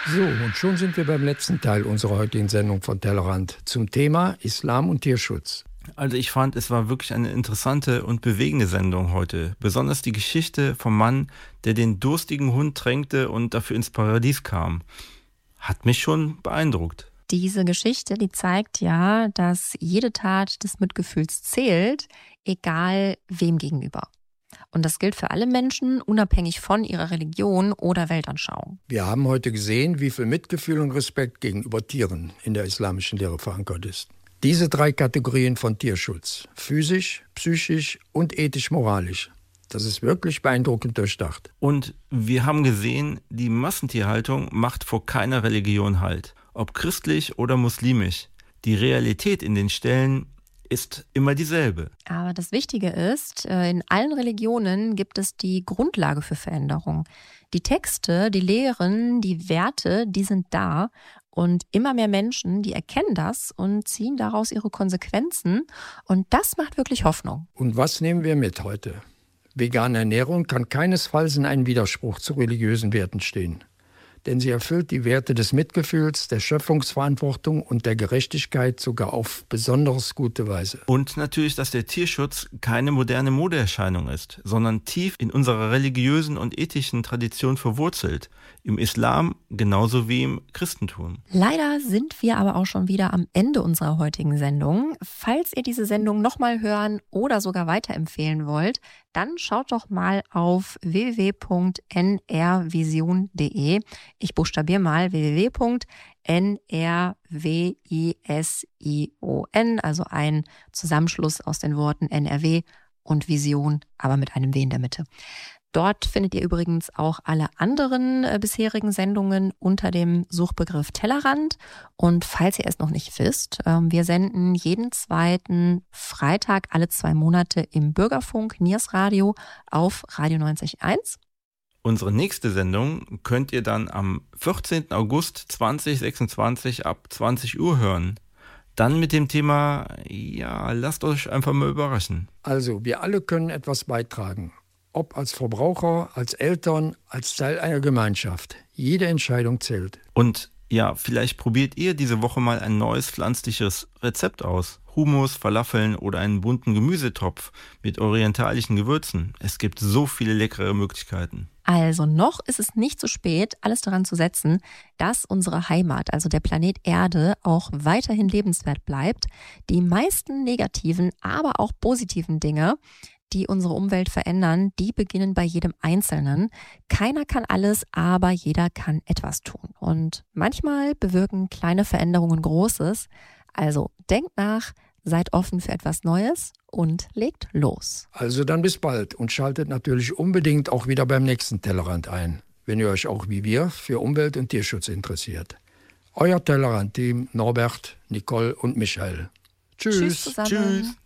So, und schon sind wir beim letzten Teil unserer heutigen Sendung von Tellerrand zum Thema Islam und Tierschutz. Also ich fand, es war wirklich eine interessante und bewegende Sendung heute. Besonders die Geschichte vom Mann, der den durstigen Hund tränkte und dafür ins Paradies kam. Hat mich schon beeindruckt. Diese Geschichte, die zeigt ja, dass jede Tat des Mitgefühls zählt, egal wem gegenüber. Und das gilt für alle Menschen, unabhängig von ihrer Religion oder Weltanschauung. Wir haben heute gesehen, wie viel Mitgefühl und Respekt gegenüber Tieren in der islamischen Lehre verankert ist. Diese 3 Kategorien von Tierschutz, physisch, psychisch und ethisch-moralisch, das ist wirklich beeindruckend durchdacht. Und wir haben gesehen, die Massentierhaltung macht vor keiner Religion Halt, ob christlich oder muslimisch. Die Realität in den Ställen ist immer dieselbe. Aber das Wichtige ist, in allen Religionen gibt es die Grundlage für Veränderung. Die Texte, die Lehren, die Werte, die sind da. Und immer mehr Menschen, die erkennen das und ziehen daraus ihre Konsequenzen. Und das macht wirklich Hoffnung. Und was nehmen wir mit heute? Vegane Ernährung kann keinesfalls in einem Widerspruch zu religiösen Werten stehen. Denn sie erfüllt die Werte des Mitgefühls, der Schöpfungsverantwortung und der Gerechtigkeit sogar auf besonders gute Weise. Und natürlich, dass der Tierschutz keine moderne Modeerscheinung ist, sondern tief in unserer religiösen und ethischen Tradition verwurzelt. Im Islam genauso wie im Christentum. Leider sind wir aber auch schon wieder am Ende unserer heutigen Sendung. Falls ihr diese Sendung nochmal hören oder sogar weiterempfehlen wollt, dann schaut doch mal auf www.nrvision.de. Ich buchstabiere mal www.nrvision, also ein Zusammenschluss aus den Worten NRW und Vision, aber mit einem W in der Mitte. Dort findet ihr übrigens auch alle anderen bisherigen Sendungen unter dem Suchbegriff Tellerrand. Und falls ihr es noch nicht wisst, wir senden jeden 2. Freitag alle 2 Monate im Bürgerfunk Niers Radio auf Radio 90.1. Unsere nächste Sendung könnt ihr dann am 14. August 2026 ab 20 Uhr hören. Dann mit dem Thema, ja, lasst euch einfach mal überraschen. Also, wir alle können etwas beitragen. Ob als Verbraucher, als Eltern, als Teil einer Gemeinschaft. Jede Entscheidung zählt. Und ja, vielleicht probiert ihr diese Woche mal ein neues pflanzliches Rezept aus. Hummus, Falafeln oder einen bunten Gemüsetopf mit orientalischen Gewürzen. Es gibt so viele leckere Möglichkeiten. Also noch ist es nicht zu spät, alles daran zu setzen, dass unsere Heimat, also der Planet Erde, auch weiterhin lebenswert bleibt. Die meisten negativen, aber auch positiven Dinge, die unsere Umwelt verändern, die beginnen bei jedem Einzelnen. Keiner kann alles, aber jeder kann etwas tun. Und manchmal bewirken kleine Veränderungen Großes. Also denkt nach, seid offen für etwas Neues und legt los. Also dann bis bald und schaltet natürlich unbedingt auch wieder beim nächsten Tellerrand ein, wenn ihr euch auch wie wir für Umwelt- und Tierschutz interessiert. Euer Tellerrand-Team Norbert, Nicole und Michael. Tschüss. Tschüss zusammen. Tschüss.